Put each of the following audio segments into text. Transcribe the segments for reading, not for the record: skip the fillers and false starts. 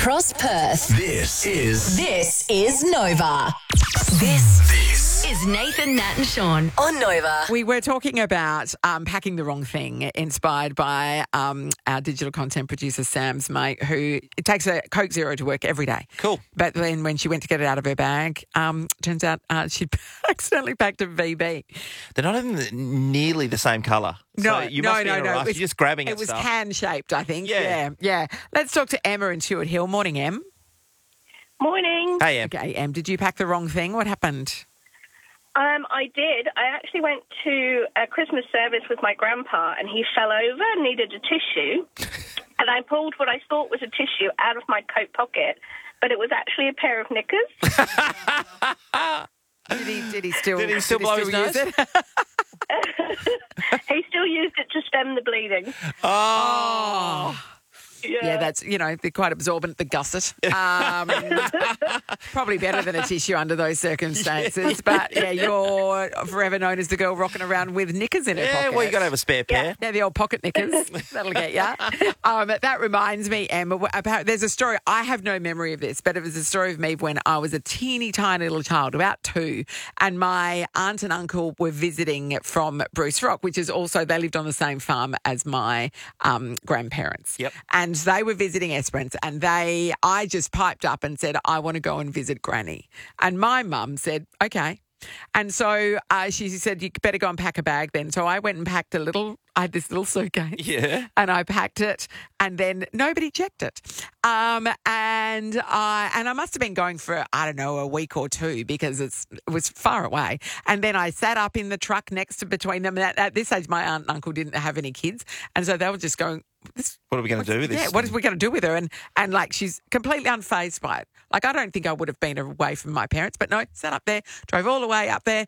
across Perth. This is Nova. This is Nathan, Nat and Sean on Nova. We were talking about packing the wrong thing, inspired by our digital content producer, Sam's mate, who takes a Coke Zero to work every day. Cool. But then when she went to get it out of her bag, turns out she'd accidentally packed a VB. They're not even nearly the same colour. So you must be in a rush. You're just grabbing it. It was stuff. can-shaped, I think. Yeah. Let's talk to Emma in Stuart Hill. Morning, Em. Morning. Hey, Em. Okay, Em, did you pack the wrong thing? What happened? I did. I actually went to a Christmas service with my grandpa and he fell over and needed a tissue. And I pulled what I thought was a tissue out of my coat pocket, but it was actually a pair of knickers. Did he still blow his nose? use it? He still used it to stem the bleeding. Oh. Yeah, that's, they're quite absorbent, the gusset. Probably better than a tissue under those circumstances. But, you're forever known as the girl rocking around with knickers in her pocket. Yeah, well, you got to have a spare pair. Yeah, the old pocket knickers. That'll get you. That reminds me, Emma, there's a story. I have no memory of this, but it was a story of me when I was a teeny tiny little child, about 2, and my aunt and uncle were visiting from Bruce Rock, which is also, they lived on the same farm as my grandparents. Yep. And they were visiting Esperance, and I just piped up and said, I want to go and visit Granny. And my mum said, okay. And so she said, you better go and pack a bag then. So I went and packed I had this little suitcase. Yeah. And I packed it, and then nobody checked it. And I must have been going for, I don't know, a week or 2 because it was far away. And then I sat up in the truck between them. At this age, my aunt and uncle didn't have any kids. And so they were just going, what are we going to do with this? Yeah, what are we going to do with her? And like, she's completely unfazed by it. Like, I don't think I would have been away from my parents, but no, sat up there, drove all the way up there.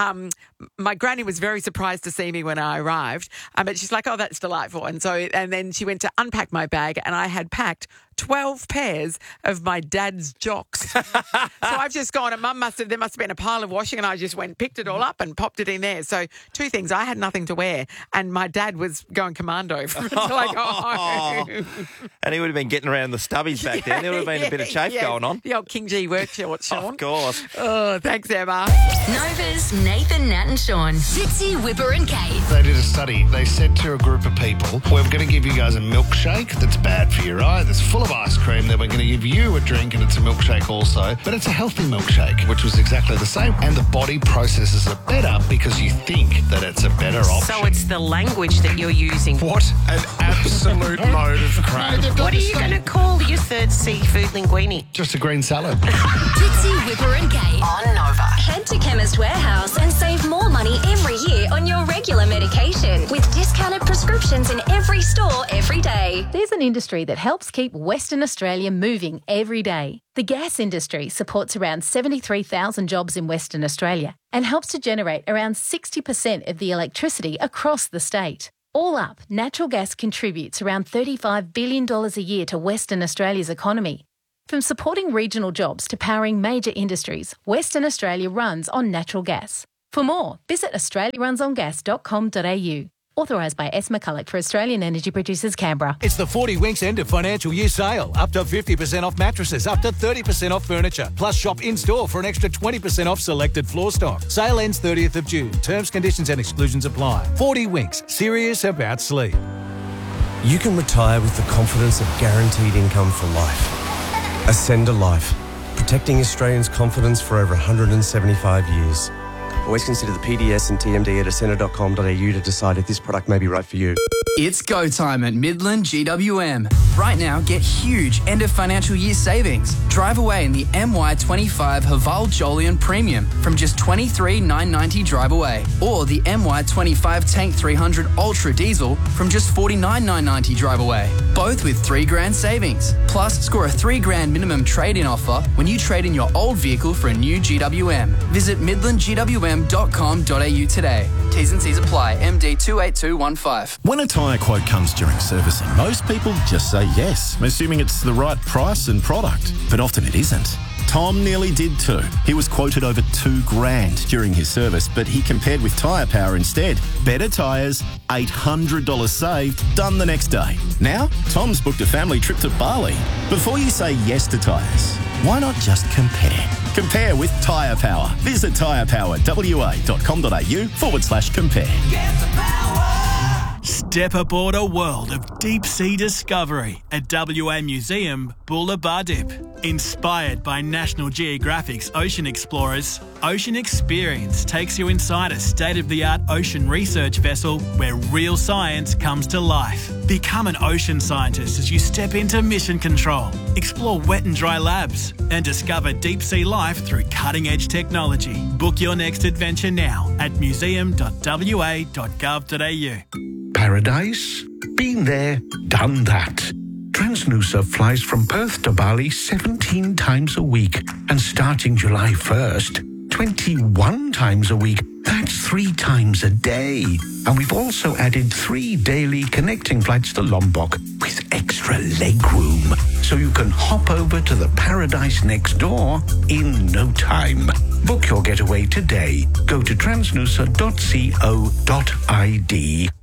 My granny was very surprised to see me when I arrived, but she's like, oh, that's delightful. And then she went to unpack my bag, and I had packed 12 pairs of my dad's jocks. So I've just gone, and there must have been a pile of washing, and I just picked it all up and popped it in there. So 2 things, I had nothing to wear, and my dad was going commando until I got home. And he would have been getting around the stubbies back then. There would have been a bit of chafe going on. The old King G work shorts, Sean. Of course. Oh, thanks, Emma. Nova's Nathan, Nat and Sean. Fitzy, Whipper and Kate. They did a study. They said to a group of people, we're going to give you guys a milkshake that's bad for you, right? That's full of ice cream. Then we're going to give you a drink, and it's a milkshake also. But it's a healthy milkshake, which was exactly the same. And the body processes it better because you think that it's a better option. So it's the language that you're using. What an absolute load of crap. What are you going to call your third seafood linguine? Just a green salad. Fitzy, Whipper and Kate on Nova. Head to Chemist Warehouse and save more money every year on your regular medication with discounted prescriptions in every store every day. There's an industry that helps keep Western Australia moving every day. The gas industry supports around 73,000 jobs in Western Australia and helps to generate around 60% of the electricity across the state. All up, natural gas contributes around $35 billion a year to Western Australia's economy. From supporting regional jobs to powering major industries, Western Australia runs on natural gas. For more, visit australiarunsongas.com.au. Authorised by S. McCulloch for Australian Energy Producers, Canberra. It's the 40 Winks end of financial year sale. Up to 50% off mattresses, up to 30% off furniture. Plus shop in-store for an extra 20% off selected floor stock. Sale ends 30th of June. Terms, conditions and exclusions apply. 40 Winks. Serious about sleep. You can retire with the confidence of guaranteed income for life. Ascend a Life. Protecting Australians' confidence for over 175 years. Always consider the PDS and TMD at ascender.com.au to decide if this product may be right for you. It's go time at Midland GWM. Right now, get huge end of financial year savings. Drive away in the MY25 Haval Jolion Premium from just $23,990 drive away. Or the MY25 Tank 300 Ultra Diesel from just $49,990 drive away. Both with $3,000 savings. Plus, score a $3,000 minimum trade-in offer when you trade in your old vehicle for a new GWM. Visit midlandgwm.com.au today. T's and C's apply. MD 28215. When a tyre quote comes during servicing, most people just say yes, assuming it's the right price and product. But often it isn't. Tom nearly did too. He was quoted over $2,000 during his service, but he compared with Tyre Power instead. Better tyres, $800 saved, done the next day. Now, Tom's booked a family trip to Bali. Before you say yes to tyres, why not just compare? Compare with Tyre Power. Visit tyrepowerwa.com.au/compare. Step aboard a world of deep-sea discovery at WA Museum Bulla Dip. Inspired by National Geographic's Ocean Explorers, Ocean Experience takes you inside a state-of-the-art ocean research vessel where real science comes to life. Become an ocean scientist as you step into mission control, explore wet and dry labs, and discover deep-sea life through cutting-edge technology. Book your next adventure now at museum.wa.gov.au. Paradise? Been there, done that. Transnusa flies from Perth to Bali 17 times a week, and starting July 1st, 21 times a week. That's 3 times a day. And we've also added 3 daily connecting flights to Lombok with extra legroom, so you can hop over to the paradise next door in no time. Book your getaway today. Go to transnusa.co.id.